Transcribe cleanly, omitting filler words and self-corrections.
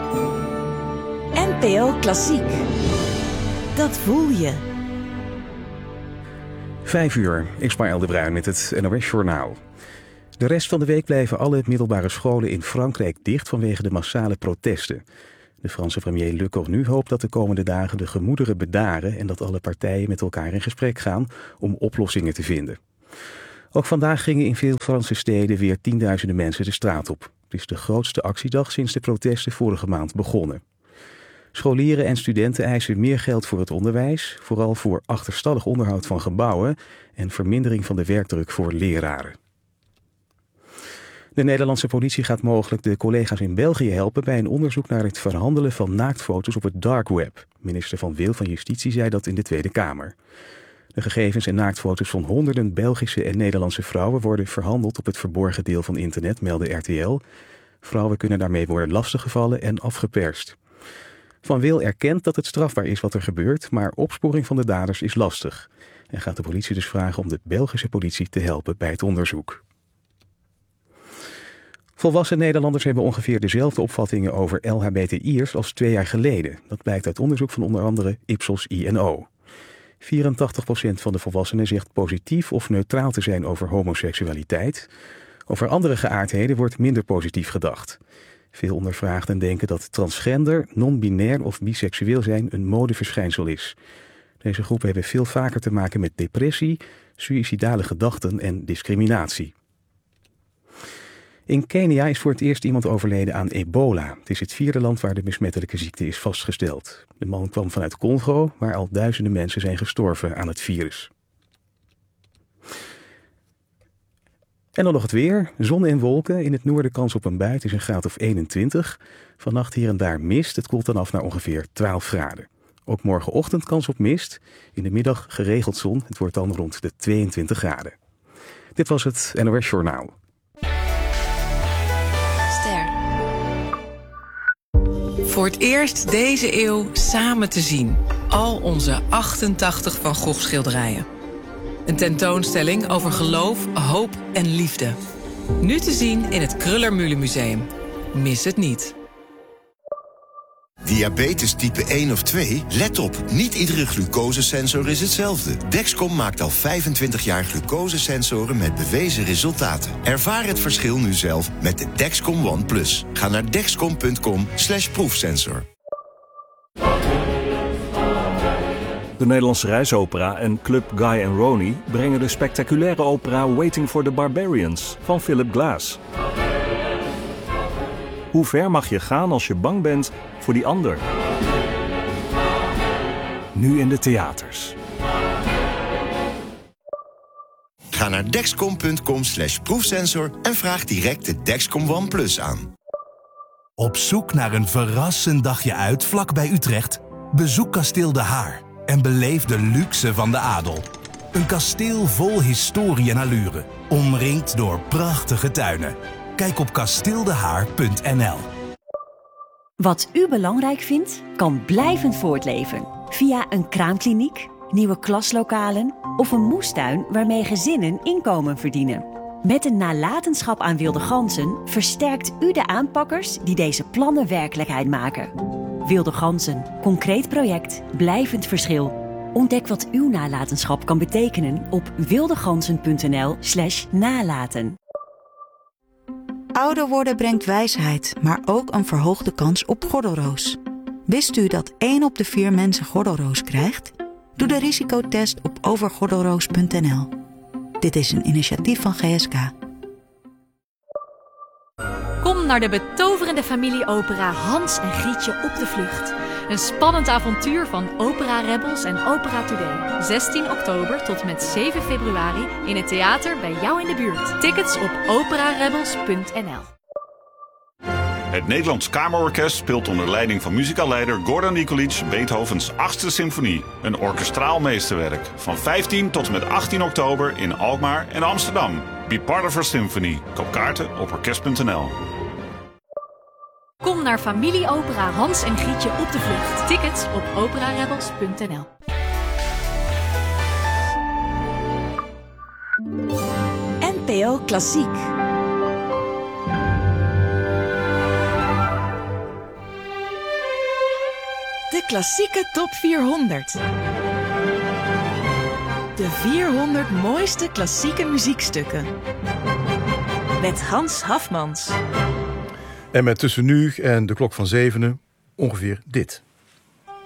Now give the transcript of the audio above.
NPO Klassiek. Dat voel je. 5:00, Ismaël de Bruin met het NOS Journaal. De rest van de week blijven alle middelbare scholen in Frankrijk dicht vanwege de massale protesten. De Franse premier Le Cornu hoopt dat de komende dagen de gemoederen bedaren en dat alle partijen met elkaar in gesprek gaan om oplossingen te vinden. Ook vandaag gingen in veel Franse steden weer tienduizenden mensen de straat op. Het is de grootste actiedag sinds de protesten vorige maand begonnen. Scholieren en studenten eisen meer geld voor het onderwijs, vooral voor achterstallig onderhoud van gebouwen en vermindering van de werkdruk voor leraren. De Nederlandse politie gaat mogelijk de collega's in België helpen bij een onderzoek naar het verhandelen van naaktfoto's op het dark web. Minister Van Wil van Justitie zei dat in de Tweede Kamer. De gegevens en naaktfoto's van honderden Belgische en Nederlandse vrouwen worden verhandeld op het verborgen deel van internet, meldde RTL. Vrouwen kunnen daarmee worden lastiggevallen en afgeperst. Van Wil erkent dat het strafbaar is wat er gebeurt, maar opsporing van de daders is lastig. En gaat de politie dus vragen om de Belgische politie te helpen bij het onderzoek. Volwassen Nederlanders hebben ongeveer dezelfde opvattingen over LHBTI'ers als 2 jaar geleden. Dat blijkt uit onderzoek van onder andere Ipsos INO. 84% van de volwassenen zegt positief of neutraal te zijn over homoseksualiteit. Over andere geaardheden wordt minder positief gedacht. Veel ondervraagden denken dat transgender, non-binair of biseksueel zijn een modeverschijnsel is. Deze groepen hebben veel vaker te maken met depressie, suïcidale gedachten en discriminatie. In Kenia is voor het eerst iemand overleden aan ebola. Het is het 4e land waar de besmettelijke ziekte is vastgesteld. De man kwam vanuit Congo, waar al duizenden mensen zijn gestorven aan het virus. En dan nog het weer. Zon en wolken. In het noorden kans op een bui. Het is een graad of 21. Vannacht hier en daar mist. Het koelt dan af naar ongeveer 12 graden. Ook morgenochtend kans op mist. In de middag geregeld zon. Het wordt dan rond de 22 graden. Dit was het NOS Journaal. Voor het eerst deze eeuw samen te zien. Al onze 88 Van Gogh schilderijen. Een tentoonstelling over geloof, hoop en liefde. Nu te zien in het Kröller-Müller Museum. Mis het niet. Diabetes type 1 of 2? Let op, niet iedere glucosesensor is hetzelfde. Dexcom maakt al 25 jaar glucosesensoren met bewezen resultaten. Ervaar het verschil nu zelf met de Dexcom ONE+. Ga naar dexcom.com/proefsensor. De Nederlandse Reisopera en Club Guy and Ronnie brengen de spectaculaire opera Waiting for the Barbarians van Philip Glass. Hoe ver mag je gaan als je bang bent voor die ander? Nu in de theaters. Ga naar dexcom.com/proefsensor en vraag direct de Dexcom ONE+ aan. Op zoek naar een verrassend dagje uit vlakbij Utrecht? Bezoek Kasteel De Haar en beleef de luxe van de adel. Een kasteel vol historie en allure, omringd door prachtige tuinen. Kijk op kasteeldehaar.nl. Wat u belangrijk vindt, kan blijvend voortleven. Via een kraamkliniek, nieuwe klaslokalen of een moestuin waarmee gezinnen inkomen verdienen. Met een nalatenschap aan wilde ganzen versterkt u de aanpakkers die deze plannen werkelijkheid maken. Wilde ganzen, concreet project, blijvend verschil. Ontdek wat uw nalatenschap kan betekenen op wildeganzen.nl/nalaten. Ouder worden brengt wijsheid, maar ook een verhoogde kans op gordelroos. Wist u dat 1 op de 4 mensen gordelroos krijgt? Doe de risicotest op overgordelroos.nl. Dit is een initiatief van GSK. Kom naar de betoverende familieopera Hans en Grietje op de vlucht. Een spannend avontuur van Opera Rebels en Opera Today. 16 oktober tot met 7 februari in het theater bij jou in de buurt. Tickets op operarebels.nl. Het Nederlands Kamerorkest speelt onder leiding van muzikaalleider Gordon Nikolic Beethovens 8e symfonie. Een orkestraal meesterwerk. Van 15 tot en met 18 oktober in Alkmaar en Amsterdam. Be part of our symphony. Koop kaarten op orkest.nl. Kom naar familieopera Hans en Grietje op de vlucht. Tickets op operarebels.nl. NPO Klassiek. De klassieke top 400. De 400 mooiste klassieke muziekstukken. Met Hans Hafmans. En met tussen nu en de klok van 7 ongeveer dit.